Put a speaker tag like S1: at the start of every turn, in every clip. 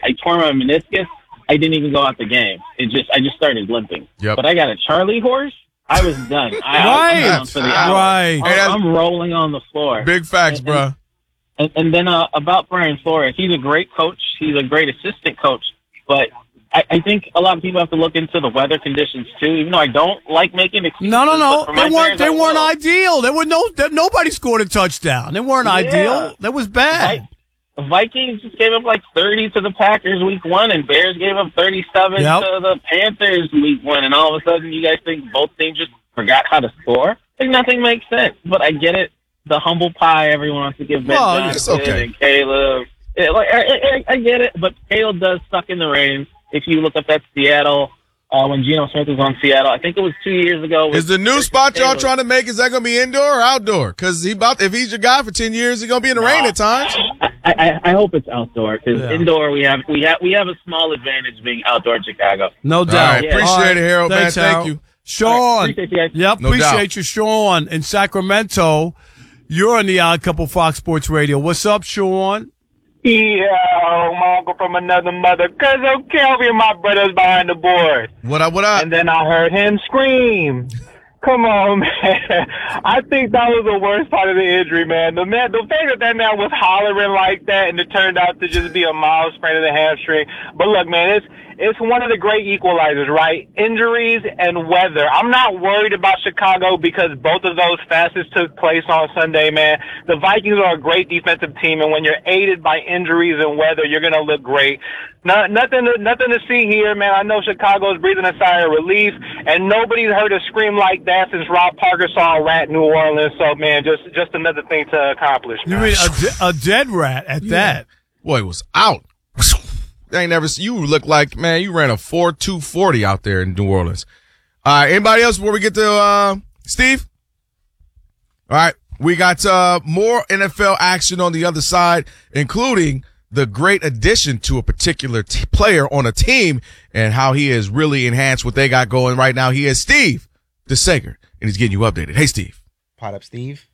S1: I tore my meniscus. I didn't even go out the game. I just started limping.
S2: Yep.
S1: But I got a Charlie horse. I was done. I'm down for the hour.
S3: Right.
S1: I'm rolling on the floor.
S2: Big facts, bro.
S1: And then about Brian Flores, he's a great coach. He's a great assistant coach. But I think a lot of people have to look into the weather conditions too. Even though I don't like making excuses.
S3: No. They weren't
S1: will.
S3: ideal. Nobody scored a touchdown. They weren't ideal. That was bad.
S1: The Vikings just gave up like 30 to the Packers week 1, and Bears gave up 37 to the Panthers week 1, and all of a sudden you guys think both teams just forgot how to score? Like, nothing makes sense. But I get it. The humble pie everyone wants to give Ben Johnson and Caleb. I get it, but Caleb does suck in the rain. If you look up that Seattle, when Geno Smith was on Seattle, I think it was 2 years ago.
S2: Is the new spot y'all trying to make, is that going to be indoor or outdoor? Because if he's your guy for 10 years, he's going to be in the rain at times.
S1: I hope it's outdoor, because indoor we have a small advantage being outdoor in Chicago.
S3: No doubt.
S2: All right, appreciate it, Harold.
S3: Thanks,
S2: man.
S3: Harold.
S2: Thank you.
S3: Sean.
S1: Appreciate you guys.
S3: Yep,
S2: No
S3: appreciate
S2: doubt.
S3: you, Sean. In Sacramento, you're on the Odd Couple Fox Sports Radio. What's up, Sean?
S4: Yeah, my uncle from another mother. Cousin Kelvin and my brother's behind the board.
S2: What up?
S4: And then I heard him scream. Come on, man. I think that was the worst part of the injury, man. The fact that man was hollering like that and it turned out to just be a mild sprain of the hamstring. But look, man, it's one of the great equalizers, right? Injuries and weather. I'm not worried about Chicago because both of those facets took place on Sunday, man. The Vikings are a great defensive team, and when you're aided by injuries and weather, you're going to look great. Nothing to see here, man. I know Chicago's breathing a sigh of relief, and nobody's heard a scream like that since Rob Parker saw a rat in New Orleans. So, man, just another thing to accomplish.
S3: You mean a dead rat at that?
S2: Boy, it was out. I ain't never seen you look like, man, you ran a 4.240 out there in New Orleans. All right, anybody else before we get to Steve? All right, we got more NFL action on the other side, including the great addition to a particular player on a team and how he has really enhanced what they got going right now. He is Steve DeSager, and he's getting you updated. Hey, Steve.
S5: Pot up, Steve.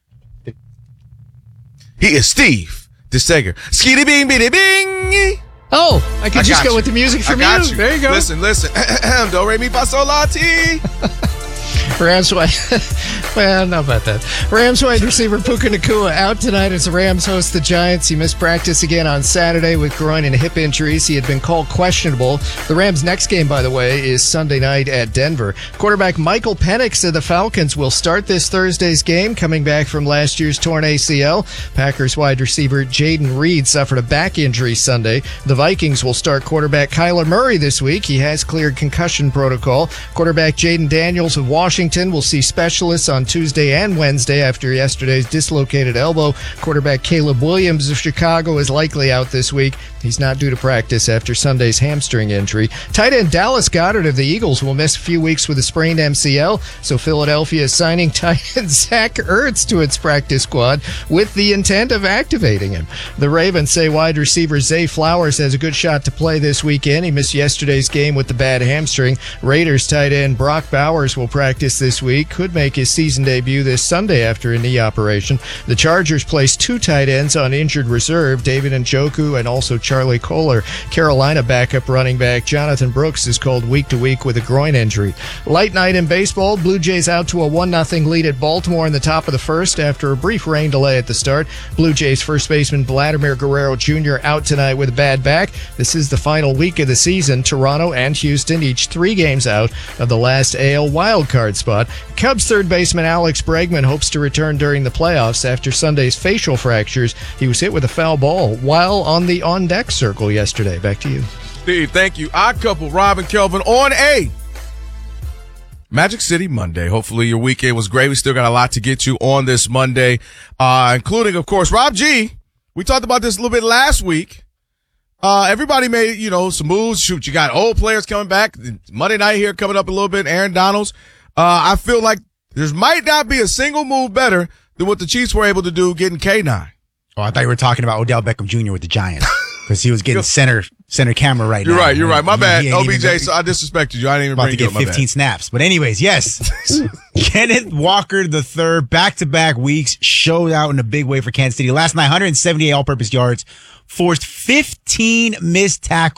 S2: He is Steve DeSager. Skeety bing, bitty bing.
S5: Oh, I could just go with the music from you.
S3: There you go.
S2: Listen. Do, re, mi, fa, sol, la, ti.
S5: Rams wide, well, not about that. Rams wide receiver Puka Nacua out tonight as the Rams host the Giants. He missed practice again on Saturday with groin and hip injuries. He had been called questionable. The Rams' next game, by the way, is Sunday night at Denver. Quarterback Michael Penix of the Falcons will start this Thursday's game, coming back from last year's torn ACL. Packers wide receiver Jaden Reed suffered a back injury Sunday. The Vikings will start quarterback Kyler Murray this week. He has cleared concussion protocol. Quarterback Jaden Daniels of Washington will see specialists on Tuesday and Wednesday after yesterday's dislocated elbow. Quarterback Caleb Williams of Chicago is likely out this week. He's not due to practice after Sunday's hamstring injury. Tight end Dallas Goedert of the Eagles will miss a few weeks with a sprained MCL, so Philadelphia is signing tight end Zach Ertz to its practice squad with the intent of activating him. The Ravens say wide receiver Zay Flowers has a good shot to play this weekend. He missed yesterday's game with the bad hamstring. Raiders tight end Brock Bowers will practice this week, could make his season debut this Sunday after a knee operation. The Chargers placed two tight ends on injured reserve, David Njoku and also Charlie Kohler. Carolina backup running back Jonathan Brooks is called week to week with a groin injury. Light night in baseball. Blue Jays out to a 1-0 lead at Baltimore in the top of the first after a brief rain delay at the start. Blue Jays first baseman Vladimir Guerrero Jr. out tonight with a bad back. This is the final week of the season. Toronto and Houston each 3 games out of the last AL wildcard spot. Cubs third baseman Alex Bregman hopes to return during the playoffs after Sunday's facial fractures. He was hit with a foul ball while on the on-deck circle yesterday. Back to you.
S2: Steve, thank you. Odd couple, Rob and Kelvin on a Magic City Monday. Hopefully your weekend was great. We still got a lot to get to on this Monday, including, of course, Rob G. We talked about this a little bit last week. Everybody made, some moves. Shoot, you got old players coming back. Monday night here coming up a little bit. Aaron Donalds. I feel like there might not be a single move better than what the Chiefs were able to do getting K9.
S6: Oh, I thought you were talking about Odell Beckham Jr. with the Giants because he was getting center camera right now.
S2: You're right. My bad. OBJ, so I disrespected you. I didn't even
S6: about
S2: bring
S6: to
S2: you
S6: get
S2: up.
S6: 15 snaps. But anyways, yes. Kenneth Walker III, back-to-back weeks, showed out in a big way for Kansas City. Last night, 178 all-purpose yards, forced 15 missed tackles.